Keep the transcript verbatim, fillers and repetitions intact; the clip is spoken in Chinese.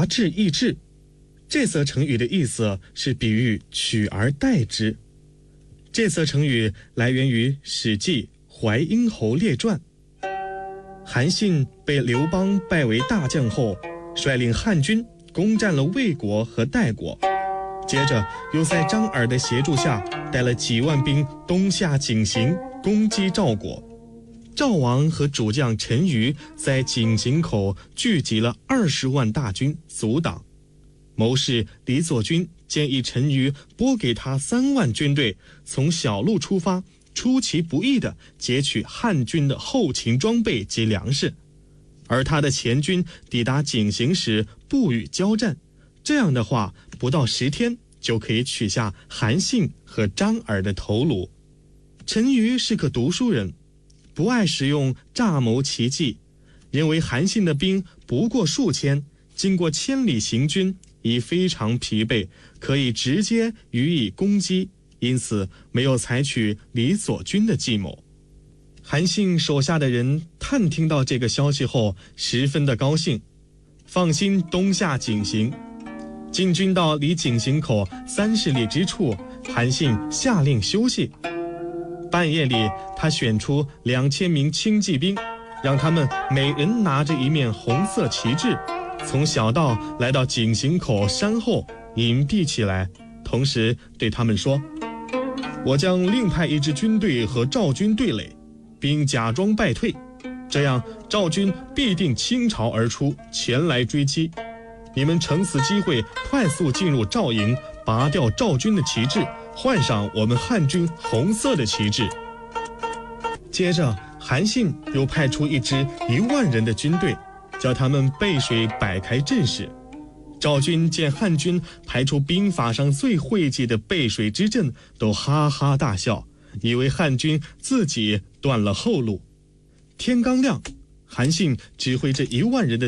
质易质。这则成语的意思是比喻取而代之。这则成语来源于《史记·淮阴侯列传》。韩信被刘邦拜为大将后，率领汉军攻占了魏国和代国，接着又在张耳的协助下带了几万兵东下井陉，攻击赵国。赵王和主将陈馀在井陉口聚集了二十万大军阻挡。谋士李左军建议陈馀拨给他三万军队，从小路出发，出其不意地截取汉军的后勤装备及粮食，而他的前军抵达井陉时不予交战。这样的话，不到十天就可以取下韩信和张耳的头颅。陈馀是个读书人，不爱使用诈谋奇计，认为韩信的兵不过数千，经过千里行军已非常疲惫，可以直接予以攻击，因此没有采取李左军的计谋。韩信手下的人探听到这个消息后，十分的高兴，放心东下井陉。进军到离井陉口三十里之处，韩信下令休息。半夜里，他选出两千名轻骑兵，让他们每人拿着一面红色旗帜，从小道来到井陉口山后隐蔽起来，同时对他们说：我将另派一支军队和赵军对垒，并假装败退，这样赵军必定倾巢而出，前来追击。你们乘此机会快速进入赵营，拔掉赵军的旗帜，换上我们汉军红色的旗帜。接着韩信又派出一支一万人的军队，叫他们背水摆开阵势。赵军见汉军排出兵法上最晦气的背水之阵，都哈哈大笑，以为汉军自己断了后路。天刚亮，韩信指挥着一万人的